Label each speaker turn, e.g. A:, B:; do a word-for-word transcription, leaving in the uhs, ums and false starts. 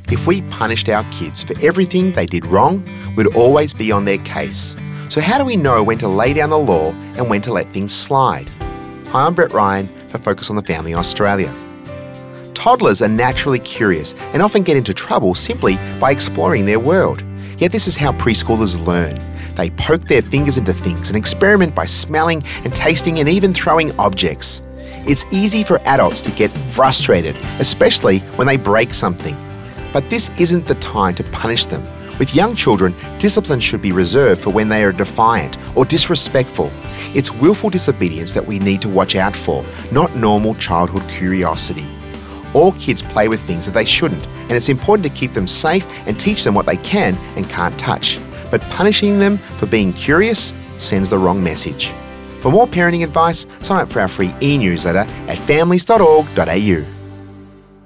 A: If we punished our kids for everything they did wrong, we'd always be on their case. So how do we know when to lay down the law and when to let things slide? Hi, I'm Brett Ryan for Focus on the Family Australia. Toddlers are naturally curious and often get into trouble simply by exploring their world. Yet this is how preschoolers learn. They poke their fingers into things and experiment by smelling and tasting and even throwing objects. It's easy for adults to get frustrated, especially when they break something. But this isn't the time to punish them. With young children, discipline should be reserved for when they are defiant or disrespectful. It's willful disobedience that we need to watch out for, not normal childhood curiosity. All kids play with things that they shouldn't, and it's important to keep them safe and teach them what they can and can't touch. But punishing them for being curious sends the wrong message. For more parenting advice, sign up for our free e-newsletter at families dot org dot a u.